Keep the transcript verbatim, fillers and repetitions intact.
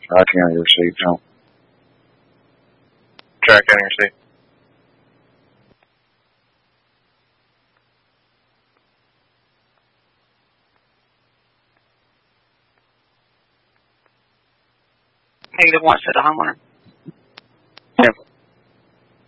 Tri County receipt, Tom. Tri County receipt. Negative one, said the homeowner.